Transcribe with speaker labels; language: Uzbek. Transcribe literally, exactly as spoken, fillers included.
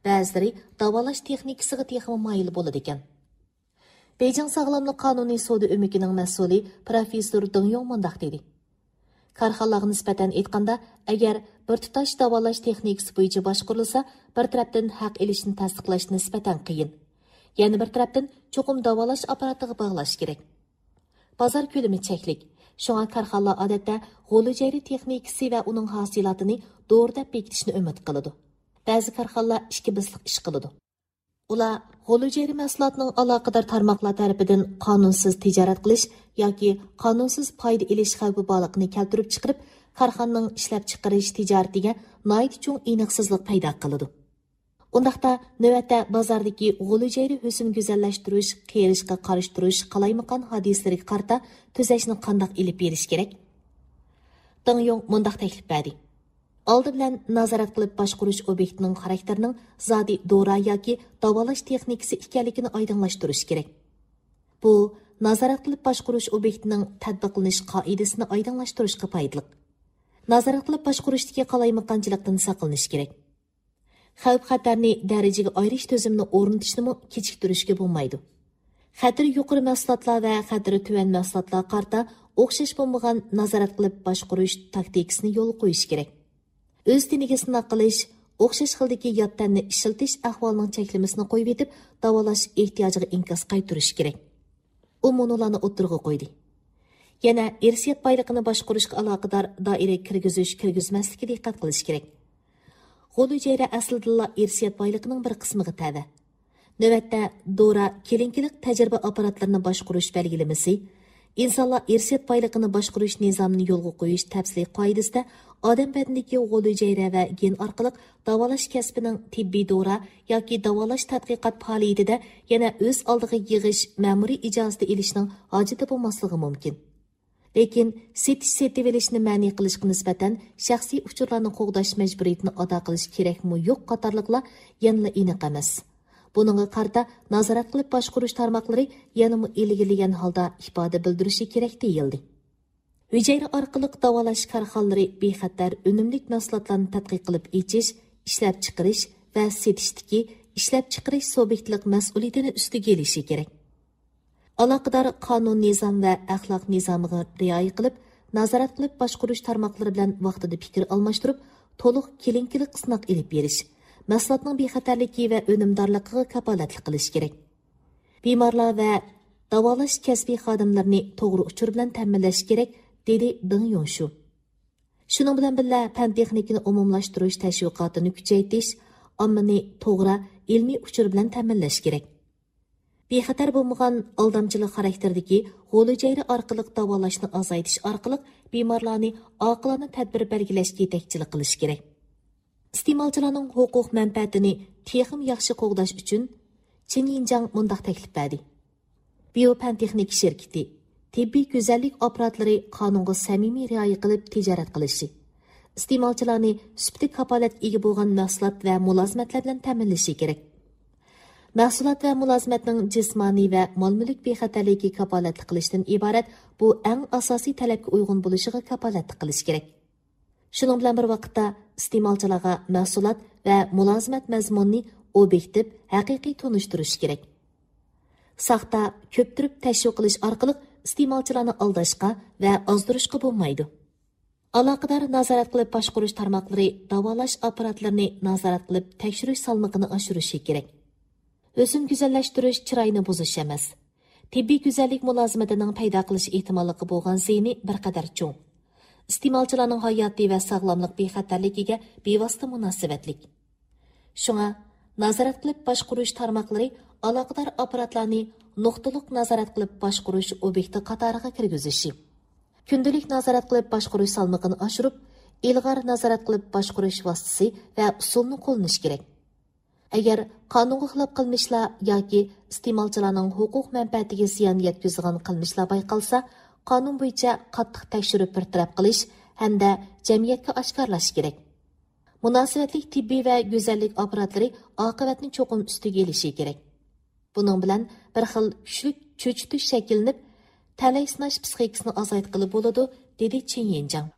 Speaker 1: ba'zilari davolash texnikasiga texmi mayil bo'ladi ekan. Beijing Sog'lomlik qonuniy sudi o'mikining mas'uli professor Deng Yong mundaq dedi. Karxanalarga nisbatan aytganda, agar bir tutash davolash texnikasi bo'yicha boshqarilsa, bir tarafdan haq elishni tasdiqlash nisbatan qiyin. Yana bir tarafdan cho'qim davolash apparatiga bog'lash kerak. Bozor ko'lami cheklik. Shunga karxanalar odatda g'o'lijari texnikasi va uning hosilotini to'g'ridab bekitishni umid qiladi. Ba'zi karxanalar ikki bisliq ish qiladi. Ular g'o'lijari mahsulotning aloqador tarmoqlar tarafidan qonunsiz tijorat qilish yoki qonunsiz foyda olish xavfi borligini keltirib chiqarib, karxananing ishlab chiqarish tijoratiga noit cho'ng aniqsizlik paydo qiladi. Undaqda navbatda bozordagi g'o'lijari husn go'zallashtirish, qiyirishga qarshi turish, qalaymaqon hodislariga qarta tuzashni qandoq ilib berish kerak? Deng Yong mundaq taklif berdi. Oldi bilan nazorat qilib boshqarish obyektining xarakterining zodi dora yoki davolash texnikasi ekanligini oydinlashtirish kerak. Bu nazorat qilib boshqarish obyektining tatbiqlanish qoidasini oydinlashtirishga foydali. Nazorat qilib boshqarishdagi qalaymaqonchilikdan saqlanish kerak. Xavf-xatarni darajaga ayirish tizimini o'rnatishni kechiktirishga bo'lmaydi. Xatari yuqori mahsulotlar va xatari tuvan mahsulotlar qarta o'xshash bo'lmagan nazorat qilib boshqarish taktikasini yo'l qo'yish kerak. O'z tiniga sinov qilish, o'xshash xildagi yottanni ishiltish ahvolining cheklamasini qo'yib etib, davolash ehtiyojiga inkos qaytarish kerak. U monolarni o'tirg'i qo'ydi. Yana irsiyat boyligini boshqarishga aloqador doira kirgizish, kirgizmaslikka diqqat qilish kerak. G'o'lijari aslida irsiyat boyligining bir qismiga tava. Navbatda dora kelinkilik tajriba apparatlarini boshqarish belgilamasi, insonlar irsiyat boyligini boshqarish nizomini yo'lga qo'yish tafsiliy qoidasida odam badanidagi g'o'lijari va gen orqali davolash kasbining tibbiy dora yoki davolash tadqiqot faoliyatida yana o'z oldiga yig'ish ma'muriy ijozati olishning hojati bo'lmasligi mumkin. Lekin setish setib olishni ma'ni qilishga nisbatan shaxsiy uchurlarni qo'g'dash majburiyatini ado qilish kerakmi yo'q qatorliqlar yanada aniq emas. Buningga qarta nazorat qilib boshqarish tarmoqlari yanada ilgiligan holda ifoda bildirishi kerak deyildi. Hujayra orqali davolash korxonalari bexatar unumli mahsulotlarni tadqiq qilib echish, ishlab chiqarish va setishdagi ishlab chiqarish subyektlik mas'uliyatini ustiga olishi kerak. Aloqador qonun nizom va axloq nizomiga rioya qilib, nazorat qilib boshqarish tarmoqlari bilan vaqtida fikr almashtirib, to'liq kelinkilik sinov olib berish, mahsulotning bexatarligi va unumdorligiga kafolatlik qilish kerak. Bemorlar va davolash kasbiy xodimlarini to'g'ri uchur bilan ta'minlash kerak, dedi Deng Yong shu. Shuning bilan birga fan texnikani umumlashtirish tashviqotini kuchaytirish, ommani to'g'ri ilmiy uchur bilan ta'minlash kerak. Bexatar bo'lmagan aldamchilik xarakterdagi g'o'lijari orqali davolashni azaytish orqali bemorlarni oqilona tadbir belgilashga yetakchilik qilish kerak. Iste'molchilarning huquq manfaatini texnik yaxshi qo'g'dash uchun Xinjiang mundaq taklif berdi. Biopan texnik shirkati tibbiy go'zallik apparatlari qonunga samimiy rioya qilib tijorat qilishi, iste'molchilarni sifati kafolatga ega bo'lgan mahsulot va mulozimatlar bilan ta'minlashi kerak. Mahsulot va mulozimatning jismoniy va mol-mulk bexatarligiga kafolatlik qilishdan iborat bu eng asosiy talabga uyg'un bo'lishiga kafolatlik qilish kerak. Shuning bilan bir vaqtda iste'molchilarga mahsulot va mulozimat mazmunini obyektiv, haqiqiy tunishtirish kerak. Saxta ko'ptirib tashviq qilish orqali iste'molchilarni aldashga va ozdirishga bo'lmaydi. Aloqador nazorat qilib boshqarish tarmoqlari davolash apparatlarini nazorat qilib tekshirish salmog'ini oshirishi kerak. O'zini go'zallashtirish chiroyni buzish emas. Tibbiy go'zallik mulozimatining paydo qilish ehtimolligi bo'lgan ziyni bir qadar cho'ng. Iste'molchilarning hayoti va sog'lomlik bexatarligiga bevosita munosabatlik. Shunga nazorat qilib boshqarish tarmoqlari aloqador apparatlarni nuqtaliq nazorat qilib boshqarish obyekti qatoriga kirgizishi, kundalik nazorat qilib boshqarish salmog'ini oshirib, ilg'or nazorat qilib boshqarish vositasi va usulni qo'llanish kerak. Agar qonunga xilof qilmishlar yoki iste'molchilarning huquq manfaatiga ziyon yetkazgan qilmishlar bayqalsa, qonun bo'yicha qattiq tekshirib bartaraf qilish hamda jamiyatga oshkorlash kerak. Munosabatli tibbiy va go'zallik apparatlari oqibatni cho'qim ustiga olishi kerak. Buning bilan bir xil kuchli cho'chitish shakllanib, talay sinash psixikasini azaytqili bo'ladi, dedi Xinjiang.